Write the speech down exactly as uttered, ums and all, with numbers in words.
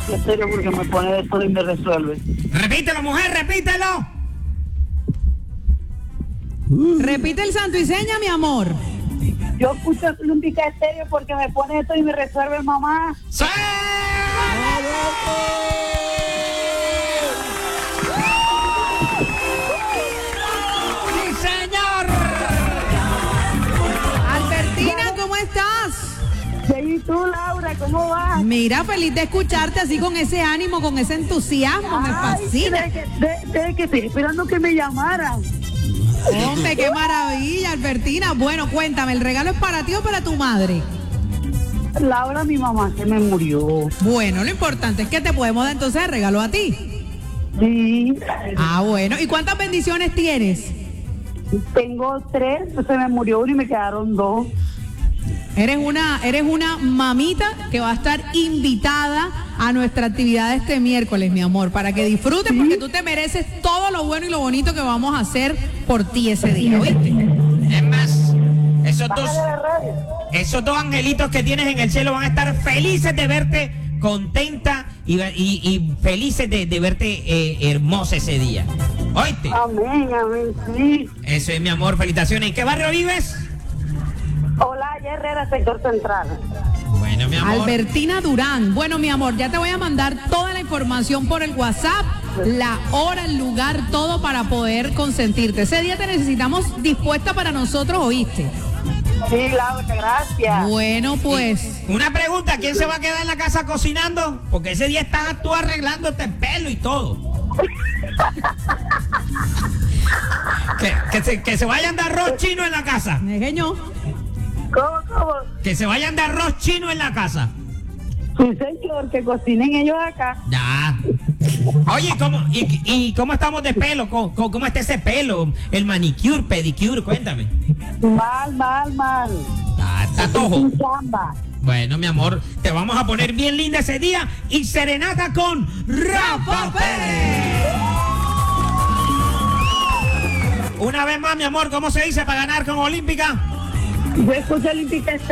En serio, porque me pone de todo y me resuelve. Repítelo, mujer, repítelo. Repite el santo y seña, mi amor. Yo escucho Olímpica Estéreo porque me pone de todo y me resuelve, mamá. ¡Sí! ¡Sí, señor! Albertina, ¿cómo estás? ¿Y tú, Laura, cómo vas? Mira, feliz de escucharte así con ese ánimo, con ese entusiasmo, me fascina. Desde que, de, de que estoy esperando que me llamaran. Hombre, qué maravilla, Albertina. Bueno, cuéntame, ¿el regalo es para ti o para tu madre? Laura, mi mamá se me murió. Bueno, lo importante es que te podemos dar entonces el regalo a ti. Sí. Ah, bueno. ¿Y cuántas bendiciones tienes? Tengo tres, se me murió uno y me quedaron dos. Eres una, eres una mamita que va a estar invitada a nuestra actividad de este miércoles, mi amor, para que disfrutes, ¿sí? Porque tú te mereces todo lo bueno y lo bonito que vamos a hacer por ti ese día, ¿oíste? Es más, esos dos, esos dos angelitos que tienes en el cielo van a estar felices de verte contenta y, y, y felices de, de verte eh, hermosa ese día. ¿Oíste? Amén, amén, sí. Eso es, mi amor, felicitaciones. ¿En qué barrio vives? Hola, Herrera, sector central. Bueno, mi amor. Albertina Durán. Bueno, mi amor, ya te voy a mandar toda la información por el WhatsApp, la hora, el lugar, todo para poder consentirte. Ese día te necesitamos dispuesta para nosotros, ¿oíste? Sí, Laura, gracias. Bueno, pues. Y una pregunta, ¿quién se va a quedar en la casa cocinando? Porque ese día estás tú arreglándote el pelo y todo. que, que, se, que se vayan de arroz chino en la casa. Negueño. ¿Cómo, cómo? Que se vayan de arroz chino en la casa. Sí, señor, que cocinen ellos acá. Ya. Oye, ¿cómo, y, y cómo estamos de pelo? ¿Cómo, cómo está ese pelo? El manicure, pedicure, cuéntame. Mal, mal, mal. Ah, está tojo. Sin chamba. Bueno, mi amor, te vamos a poner bien linda ese día y serenata con Rafa Pérez. Una vez más, mi amor, ¿cómo se dice para ganar con Olímpica? Yo escucho Olímpica Estéreo.